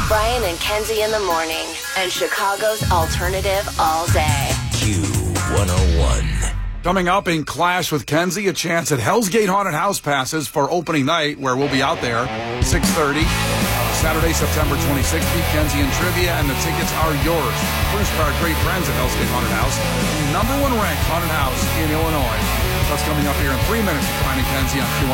Brian and Kenzie in the morning, and Chicago's alternative all day. Q101. Coming up in Clash with Kenzie, a chance at Hell's Gate Haunted House passes for opening night, where we'll be out there 6:30. Saturday, September 26th. Beat Kenzie in trivia, and the tickets are yours. Produced by our great friends at Hell's Gate Haunted House, the #1 ranked haunted house in Illinois. That's coming up here in 3 minutes with Brian and Kenzie on Q101.